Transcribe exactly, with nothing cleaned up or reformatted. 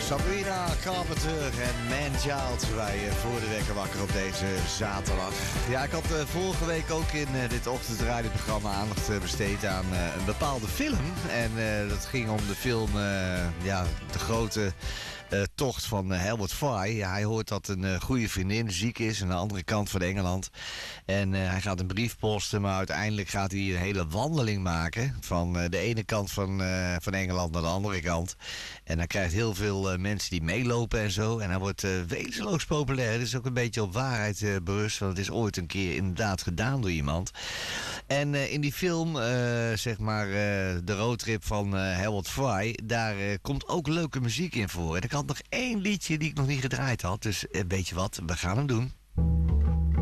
Sabrina Carpenter en Man-Child bij uh, Voor de Wekker Wakker op deze zaterdag. Ja, ik had uh, vorige week ook in uh, dit ochtendradioprogramma aandacht uh, besteed aan uh, een bepaalde film. En uh, dat ging om de film, uh, ja, de grote uh, tocht van uh, Albert Fry. Ja, hij hoort dat een uh, goede vriendin ziek is aan de andere kant van Engeland. En uh, hij gaat een brief posten, maar uiteindelijk gaat hij een hele wandeling maken. Van uh, de ene kant van, uh, van Engeland naar de andere kant. En hij krijgt heel veel uh, mensen die meelopen en zo. En hij wordt uh, wezenloos populair. Het is ook een beetje op waarheid uh, berust. Want het is ooit een keer inderdaad gedaan door iemand. En uh, in die film, uh, zeg maar, uh, de roadtrip van uh, Albert Fry, daar uh, komt ook leuke muziek in voor. En ik had nog één liedje die ik nog niet gedraaid had. Dus uh, weet je wat, we gaan hem doen.